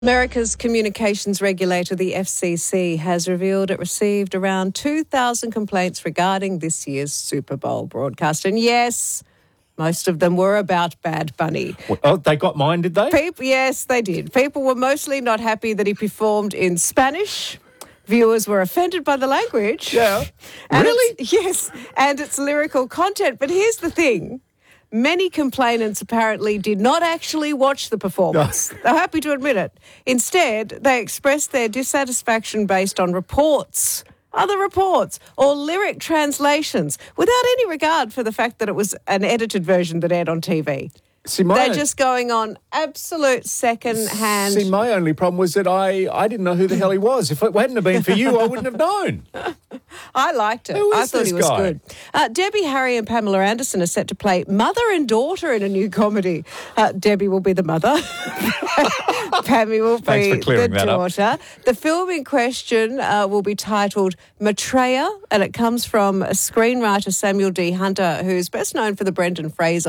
America's communications regulator, the FCC, has revealed it received around 2,000 complaints regarding this year's Super Bowl broadcast. And yes, most of them were about Bad Bunny. Oh, they got mine, did they? Yes, they did. People were mostly not happy that he performed in Spanish. Viewers were offended by the language. Yeah. And Really? Yes, and its lyrical content. But here's the thing. Many complainants apparently did not actually watch the performance. They're happy to admit it. Instead, they expressed their dissatisfaction based on other reports, or lyric translations, without any regard for the fact that it was an edited version that aired on TV. They're just going on absolute second-hand. See, my only problem was that I didn't know who the hell he was. If it hadn't have been for you, I wouldn't have known. I liked it. Who is I thought this he was guy? good. Debbie Harry and Pamela Anderson are set to play mother and daughter in a new comedy. Debbie will be the mother. Pammy will be the daughter. The film in question will be titled Maitreya, and it comes from a screenwriter, Samuel D. Hunter, who's best known for the Brendan Fraser